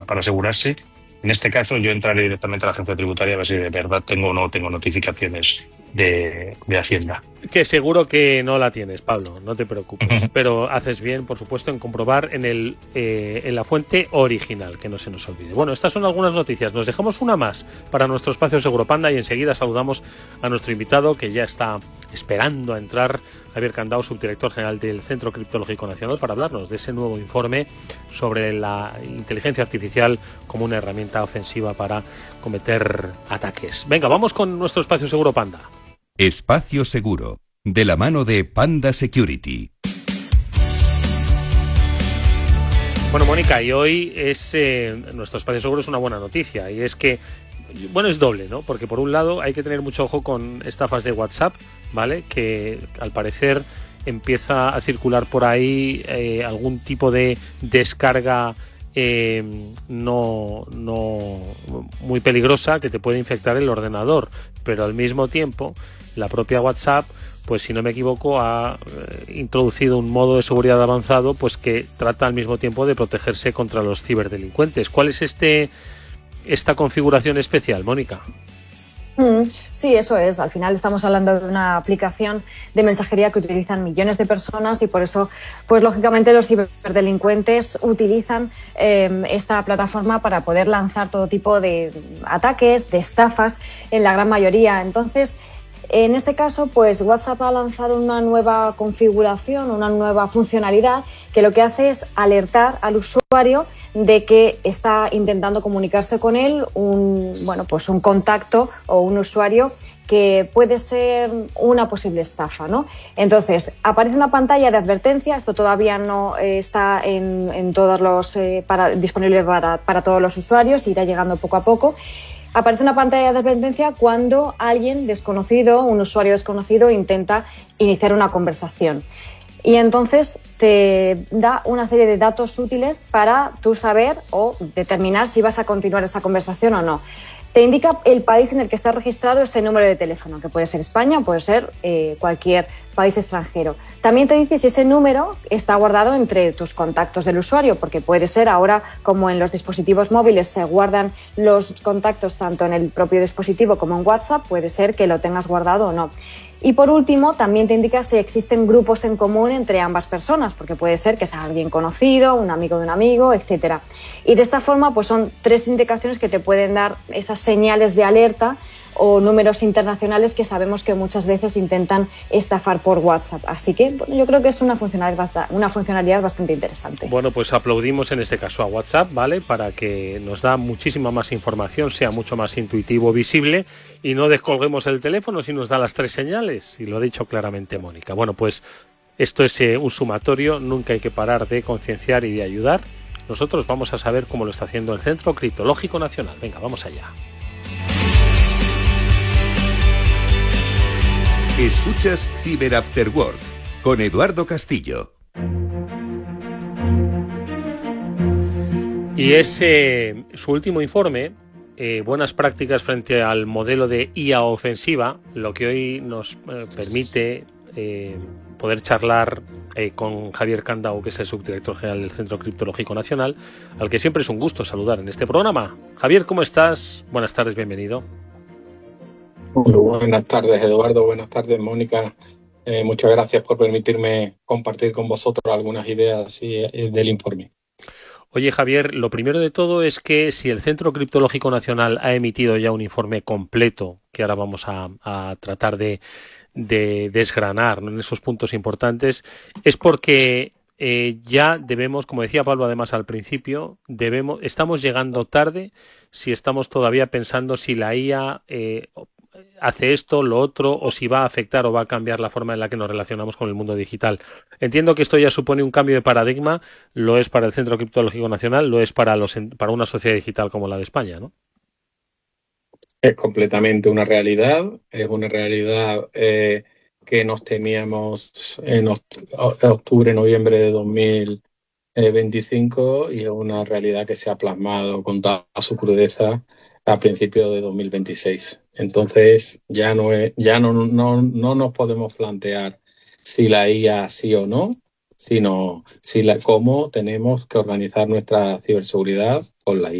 para asegurarse. En este caso, yo entraré directamente a la agencia tributaria a ver si de verdad tengo o no tengo notificaciones de Hacienda. Que seguro que no la tienes, Pablo, no te preocupes. Pero haces bien, por supuesto, en comprobar en la fuente original, que no se nos olvide. Bueno, estas son algunas noticias. Nos dejamos una más para nuestro espacio Seguro Panda y enseguida saludamos a nuestro invitado que ya está esperando a entrar, Javier Candao, subdirector general del Centro Criptológico Nacional, para hablarnos de ese nuevo informe sobre la inteligencia artificial como una herramienta ofensiva para cometer ataques. Venga, vamos con nuestro espacio Seguro Panda. Espacio Seguro, de la mano de Panda Security. Bueno, Mónica, y hoy nuestro espacio seguro es una buena noticia, y es que, bueno, es doble, ¿no? Porque por un lado hay que tener mucho ojo con estafas de WhatsApp, ¿vale? Que al parecer empieza a circular por ahí algún tipo de descarga no muy peligrosa que te puede infectar el ordenador, pero al mismo tiempo la propia WhatsApp, pues si no me equivoco, ha introducido un modo de seguridad avanzado, pues que trata al mismo tiempo de protegerse contra los ciberdelincuentes. ¿Cuál es esta configuración especial, Mónica? Sí, eso es. Al final estamos hablando de una aplicación de mensajería que utilizan millones de personas y por eso, pues lógicamente los ciberdelincuentes utilizan esta plataforma para poder lanzar todo tipo de ataques, de estafas, en la gran mayoría. Entonces, en este caso, pues WhatsApp ha lanzado una nueva configuración, una nueva funcionalidad que lo que hace es alertar al usuario de que está intentando comunicarse con él un contacto o un usuario que puede ser una posible estafa, ¿no? Entonces, aparece una pantalla de advertencia. Esto todavía no está en todos los disponible para todos los usuarios, irá llegando poco a poco. Aparece una pantalla de advertencia cuando alguien desconocido, un usuario desconocido, intenta iniciar una conversación. Y entonces te da una serie de datos útiles para tú saber o determinar si vas a continuar esa conversación o no. Te indica el país en el que está registrado ese número de teléfono, que puede ser España o puede ser cualquier país extranjero. También te dice si ese número está guardado entre tus contactos del usuario, porque puede ser ahora, como en los dispositivos móviles se guardan los contactos tanto en el propio dispositivo como en WhatsApp, puede ser que lo tengas guardado o no. Y por último, también te indica si existen grupos en común entre ambas personas, porque puede ser que sea alguien conocido, un amigo de un amigo, etcétera. Y de esta forma, pues son 3 indicaciones que te pueden dar esas señales de alerta o números internacionales que sabemos que muchas veces intentan estafar por WhatsApp. Así que yo creo que es una funcionalidad bastante interesante. Bueno, pues aplaudimos en este caso a WhatsApp, ¿vale? Para que nos da muchísima más información, sea mucho más intuitivo, visible y no descolguemos el teléfono si nos da las 3 señales. Y lo ha dicho claramente Mónica. Bueno, pues esto es un sumatorio. Nunca hay que parar de concienciar y de ayudar. Nosotros vamos a saber cómo lo está haciendo el Centro Criptológico Nacional. Venga, vamos allá. Escuchas Cyber After Work con Eduardo Castillo. Y es su último informe, buenas prácticas frente al modelo de IA ofensiva, lo que hoy nos permite poder charlar con Javier Candao, que es el subdirector general del Centro Criptológico Nacional, al que siempre es un gusto saludar en este programa. Javier, ¿cómo estás? Buenas tardes, bienvenido. Muy buenas tardes, Eduardo. Buenas tardes, Mónica. Muchas gracias por permitirme compartir con vosotros algunas ideas del informe. Oye, Javier, lo primero de todo es que si el Centro Criptológico Nacional ha emitido ya un informe completo, que ahora vamos a tratar de desgranar, ¿no?, en esos puntos importantes, es porque ya debemos, como decía Pablo además al principio, estamos llegando tarde si estamos todavía pensando si la IA hace esto, lo otro, o si va a afectar o va a cambiar la forma en la que nos relacionamos con el mundo digital. Entiendo que esto ya supone un cambio de paradigma, lo es para el Centro Criptológico Nacional, lo es para una sociedad digital como la de España, ¿no? Es completamente una realidad, es una realidad que nos temíamos en octubre, noviembre de 2025 y es una realidad que se ha plasmado con toda su crudeza a principios de 2026. Entonces ya no nos podemos plantear si la IA sí o no, sino cómo tenemos que organizar nuestra ciberseguridad con la IA.